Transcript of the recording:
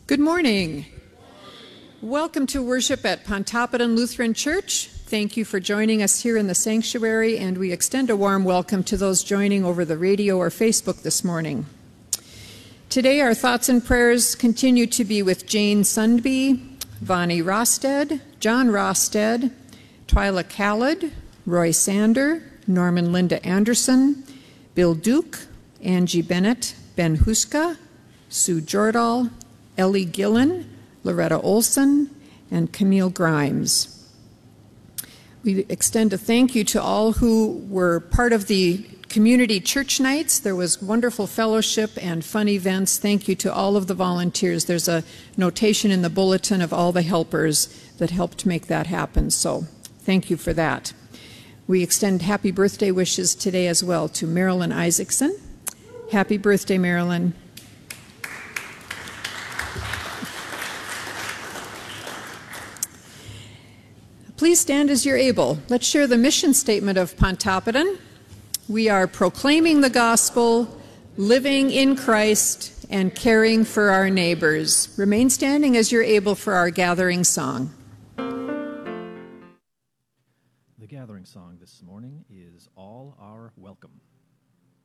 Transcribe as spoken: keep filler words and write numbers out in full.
Good morning. Welcome to worship at Pontoppidan Lutheran Church. Thank you for joining us here in the sanctuary, and we extend a warm welcome to those joining over the radio or Facebook this morning. Today our thoughts and prayers continue to be with Jane Sundby, Vonnie Rosted, John Rosted, Twyla Khaled, Roy Sander, Norman Linda Anderson, Bill Duke, Angie Bennett, Ben Huska, Sue Jordahl, Ellie Gillen, Loretta Olson, and Camille Grimes. We extend a thank you to all who were part of the community church nights. There was wonderful fellowship and fun events. Thank you to all of the volunteers. There's a notation in the bulletin of all the helpers that helped make that happen, so thank you for that. We extend happy birthday wishes today as well to Marilyn Isaacson. Happy birthday, Marilyn. Please stand as you're able. Let's share the mission statement of Pontoppidan. We are proclaiming the gospel, living in Christ, and caring for our neighbors. Remain standing as you're able for our gathering song. The gathering song this morning is All Are Welcome.